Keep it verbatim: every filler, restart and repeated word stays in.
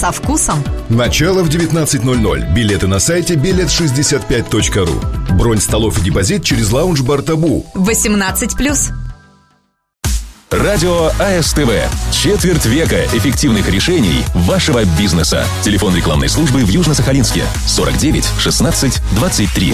Со вкусом. Начало в девятнадцать ноль ноль. Билеты на сайте билет шестьдесят пять точка ру. Бронь столов и депозит через лаунж-бар «Табу». восемнадцать плюс. Радио АСТВ. Четверть века эффективных решений вашего бизнеса. Телефон рекламной службы в Южно-Сахалинске. сорок девять шестнадцать двадцать три.